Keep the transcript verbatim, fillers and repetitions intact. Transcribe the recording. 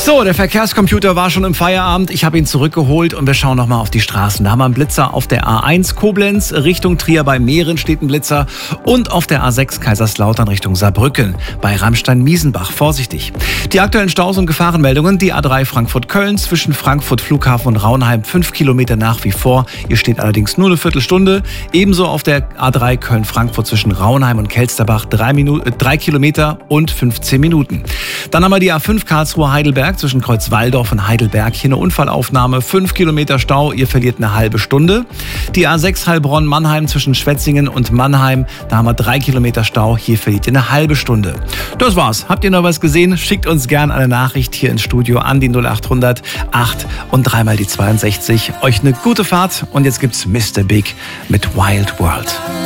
So, der Verkehrscomputer war schon im Feierabend. Ich habe ihn zurückgeholt und wir schauen nochmal auf die Straßen. Da haben wir einen Blitzer auf der A eins Koblenz Richtung Trier, bei Mähren steht ein Blitzer, und auf der A sechs Kaiserslautern Richtung Saarbrücken bei Ramstein-Miesenbach. Vorsichtig. Die aktuellen Staus und Gefahrenmeldungen: die A drei Frankfurt-Köln zwischen Frankfurt Flughafen und Raunheim fünf Kilometer nach wie vor. Hier steht allerdings nur eine Viertelstunde. Ebenso auf der A drei Köln-Frankfurt zwischen Raunheim und Kelsterbach drei, Minuten, drei Kilometer und fünfzehn Minuten. Dann haben wir die A fünf Karlsruhe-Heidelberg zwischen Kreuzwaldorf und Heidelberg. Hier eine Unfallaufnahme, fünf Kilometer Stau, ihr verliert eine halbe Stunde. Die A sechs Heilbronn-Mannheim zwischen Schwetzingen und Mannheim, da haben wir drei Kilometer Stau, hier verliert ihr eine halbe Stunde. Das war's. Habt ihr noch was gesehen? Schickt uns gerne eine Nachricht hier ins Studio an die null achthundert acht und dreimal die zweiundsechzig. Euch eine gute Fahrt und jetzt gibt's Mister Big mit Wild World.